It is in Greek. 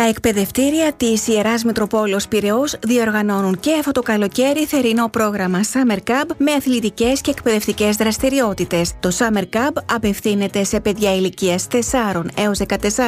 εκπαιδευτήρια της Ιεράς Μητροπόλεως Πειραιώς διοργανώνουν και αυτό το καλοκαίρι θερινό πρόγραμμα Summer Camp με αθλητικές και εκπαιδευτικές δραστηριότητες. Το Summer Camp απευθύνεται σε παιδιά ηλικίας 4 έως 14